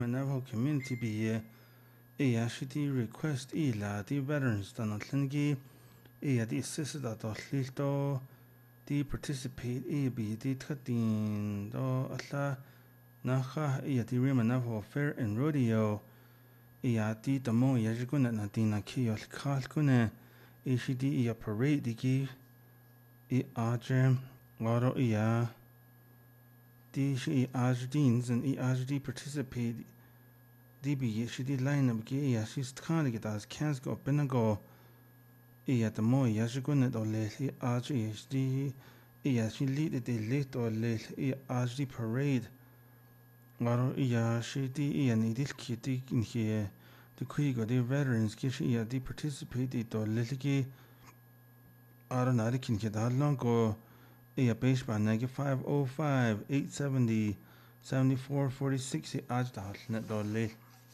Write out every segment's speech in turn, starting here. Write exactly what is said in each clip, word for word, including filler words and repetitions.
Navajo community be a Ashiti request ila the veterans Donatlingi e the assisted at Lito the participate e be the Tatin do Atla Naha e the Rima Navajo Fair and Rodeo e the Damo Yajikuna Nadina Kios Kalkune e she di a parade the give e Ajem Loro ea the she Ajdins and e Ajdi participate D B she did line up gay she's trying to get as cans go benago e at the mo yashigun or let R G H D e she lead the late or let e R G parade Maro e she d e and it kitty in here the quick or the veterans kish e the participated or little aeronautic get how long go e base by negative five oh five eight seventy seventy four forty six आज डाल net dolly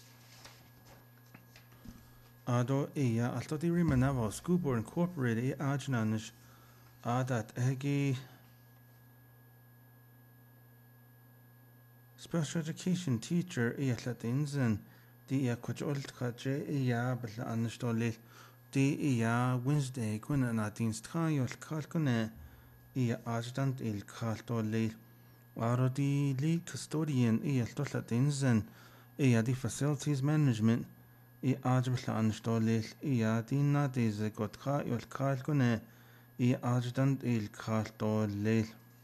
Ado ea altoti rimanavo school board incorporated e ajnanish adat egi special education teacher e atlatinzen di e kwajolт kaje ea bla anstoli di ea Wednesday kuna na dienstkan yol kalkune e ajdant il kaltoli Aro di lead custodian e atlatinzen e di facilities management I ajbla anstolil I adina deze gotka yol kalkune I ajdant il kaltolil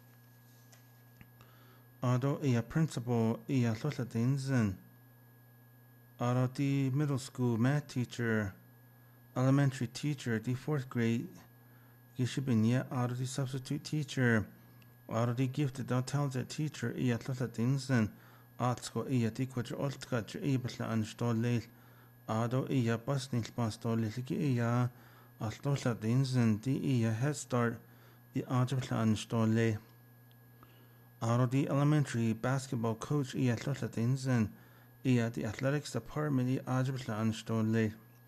Ado I principal I atlatinzen Aro di middle school math teacher elementary teacher di fourth grade Gishibinya Aro di substitute teacher Aro di gifted talented teacher I atlatinzen Atsko I di quadra oltka I bla anstolil Ado iya pasnil pastol liki iya altosla dinzen di iya head start I ajabla anstole Ado di elementary basketball coach iya altosla dinzen iya the athletics department I ajabla anstole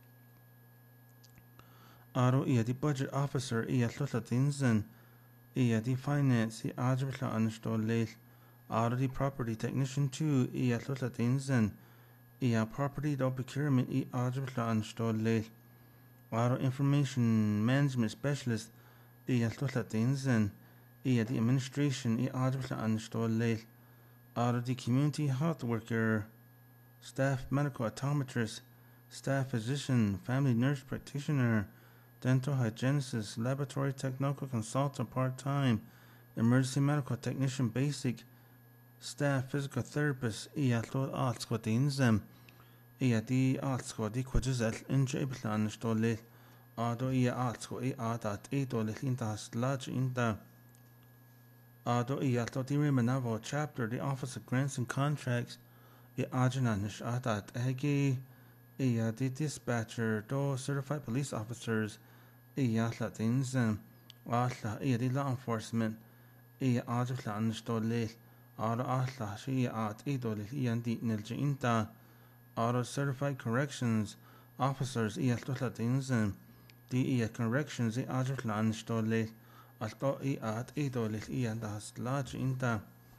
Ado iya the budget officer iya altosla dinzen iya the finance I ajabla anstole Ado the property technician two iya altosla dinzen Ia property do procurement I ajabla anstole Aro information management specialist Ia tolatinzen Ia the administration I ajabla anstole Aro the community health worker staff medical optometrist staff physician family nurse practitioner dental hygienist laboratory technical consultant part-time emergency medical technician basic staff physical therapist I atlod artskotinzem I di artsko di kwajizel inja ibla anstole Ado I artsko I adat I dole intas large inda Ado I atlod di rimanavo chapter the office of grants and contracts I ajananish adat egi I di dispatcher do certified police officers I atlatinzem Atla I di law enforcement I ajabla anstole Aro atla shi at idol iyandi nilja inta Aro certified corrections officers I atlatinzen di I corrections I ajatla anstole alto I at idol iyanda slaj inta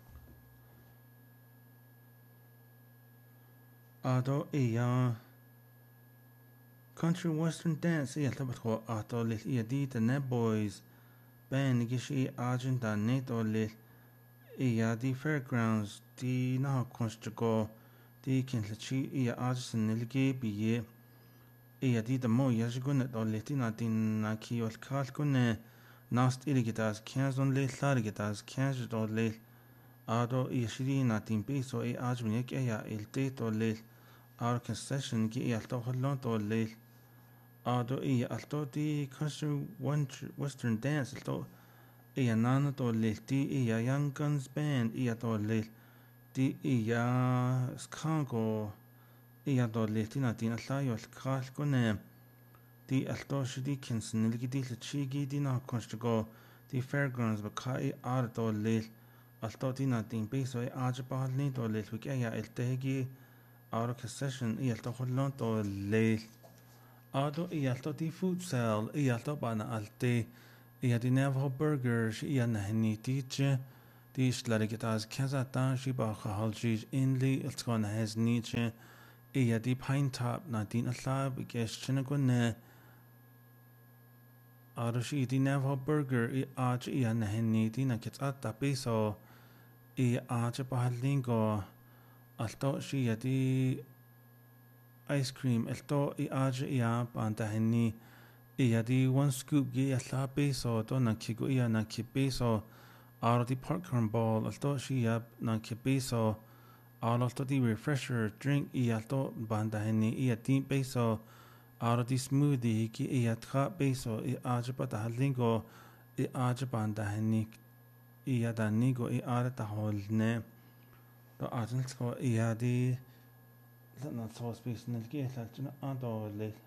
Ado iya country western dance I atlabatho atol iyadi the net boys band gishi ajinta netol Ia di fairgrounds di na konstago di kinlachi ia ajsen nilgi biye ia di the mo yajgun do letina din na ki ol kalkune nast iligitas kanzon le larigitas kanj do le ado ia shiri na din beso e ajmun yak ia il de do le ar concession gi ia to holon do le ado ia alto di country western dance alto Ia nana to lil di ia Young Guns Band ia to lil di ia skango ia to lil di na di na llayo al kall gune di alto shidi kinsen nilgi di lachigi di na konstago di fairgrounds ba kai ar to lil alto di na di beso e ajabal ni to lil wik ia il tegi ar concession ia to hollon to lil ado ia alto di food sale ia alto bana alte Ia di Navajo burgers ia nahini tiche Dish Larigitas Kazata, Shiba Halji, Inli, Ilskon has Nietzsche, Iya di Pine Top, Nadine Aslab, Gesh Chinagune, Arashi di Nava Burger, I Arch Ian Henny, Dina Kitata Peso, I Arch Bahalingo, Alto Shia di Ice Cream, Elto I Arch Ia, Banda Henny, Iya di one scoop Gi Asla Peso, Dona Kigo Ia na Kibeso, Ara di Popcorn Ball, Alto Shia na Kibeso, Alto di Refresher, Drink I Alto Banda Henny, Ia di Peso, Ara di Smoothie, Ki Ia Tra Peso, I Arch Batahalingo, I Arch Banda Henny, Ia da Nigo, I Ara da Holne, the Argentsko Ia di. Not so space in the gate, like, you know,